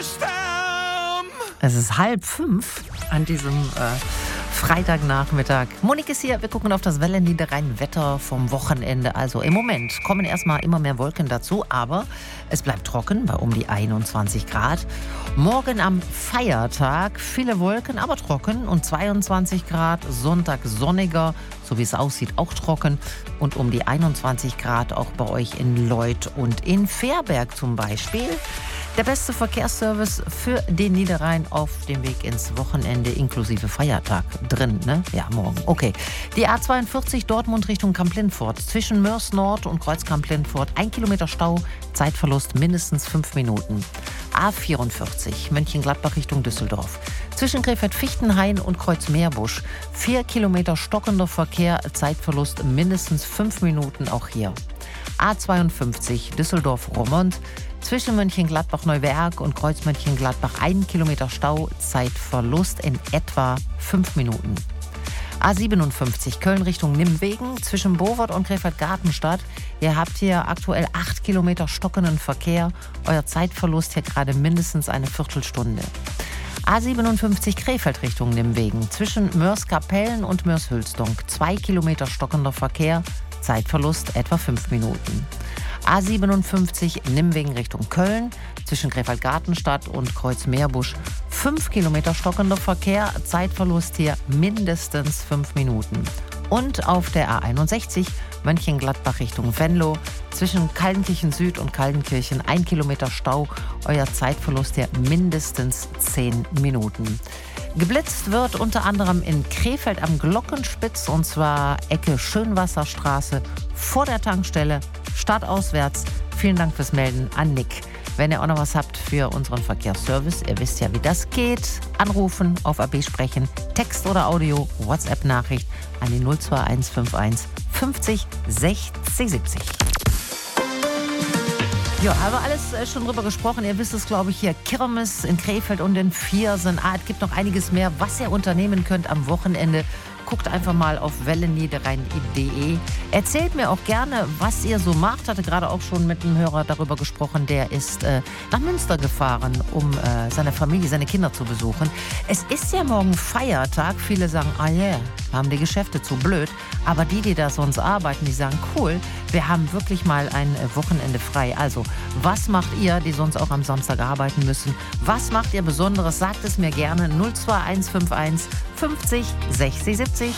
Es ist 4:30 an diesem Freitagnachmittag. Monik ist hier, wir gucken auf das Wellenniederrhein-Wetter vom Wochenende. Also im Moment kommen erstmal immer mehr Wolken dazu, aber es bleibt trocken bei um die 21 Grad. Morgen am Feiertag viele Wolken, aber trocken und 22 Grad. Sonntag sonniger, so wie es aussieht, auch trocken und um die 21 Grad auch bei euch in Leuth und in Verberg zum Beispiel. Der beste Verkehrsservice für den Niederrhein auf dem Weg ins Wochenende inklusive Feiertag drin, ne? Ja, morgen. Okay. Die A42 Dortmund Richtung Kamp-Lintfort. Zwischen Mörs Nord und Kreuz Kamp-Lintfort 1 Kilometer Stau, Zeitverlust mindestens 5 Minuten. A44 Mönchengladbach Richtung Düsseldorf. Zwischen Krefeld-Fichtenhain und Kreuz-Meerbusch 4 Kilometer stockender Verkehr, Zeitverlust mindestens 5 Minuten auch hier. A52 Düsseldorf-Roermond. Zwischen Mönchengladbach-Neuwerk und Kreuz Mönchengladbach 1 Kilometer Stau, Zeitverlust in etwa 5 Minuten. A57 Köln Richtung Nimwegen zwischen Bovert und Krefeld-Gartenstadt. Ihr habt hier aktuell 8 Kilometer stockenden Verkehr. Euer Zeitverlust hier gerade mindestens eine Viertelstunde. A57 Krefeld Richtung Nimwegen zwischen Mörs-Kapellen und Mörs-Hülsdonk 2 Kilometer stockender Verkehr. Zeitverlust etwa 5 Minuten. A57 Nimwegen Richtung Köln zwischen Krefeld-Gartenstadt und Kreuz-Meerbusch 5 Kilometer stockender Verkehr, Zeitverlust hier mindestens 5 Minuten. Und auf der A61 Mönchengladbach Richtung Venlo zwischen Kaldenkirchen Süd und Kaldenkirchen 1 Kilometer Stau, euer Zeitverlust hier mindestens 10 Minuten. Geblitzt wird unter anderem in Krefeld am Glockenspitz und zwar Ecke Schönwasserstraße vor der Tankstelle, stadtauswärts. Vielen Dank fürs Melden an Nick. Wenn ihr auch noch was habt für unseren Verkehrsservice, ihr wisst ja, wie das geht. Anrufen, auf AB sprechen, Text oder Audio, WhatsApp-Nachricht an die 02151 50 60 70. Ja, haben wir alles schon drüber gesprochen. Ihr wisst es, glaube ich, hier Kirmes in Krefeld und in Viersen. Es gibt noch einiges mehr, was ihr unternehmen könnt am Wochenende. Guckt einfach mal auf wellenniederrhein.de. Erzählt mir auch gerne, was ihr so macht. Hatte gerade auch schon mit einem Hörer darüber gesprochen. Der ist nach Münster gefahren, um seine Familie, seine Kinder zu besuchen. Es ist ja morgen Feiertag. Viele sagen, haben die Geschäfte zu blöd. Aber die da sonst arbeiten, die sagen, cool, wir haben wirklich mal ein Wochenende frei. Also, was macht ihr, die sonst auch am Samstag arbeiten müssen? Was macht ihr Besonderes? Sagt es mir gerne. 02151 50 60 70.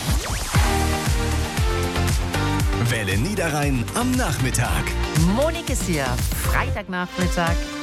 Welle Niederrhein am Nachmittag. Monik ist hier, Freitagnachmittag.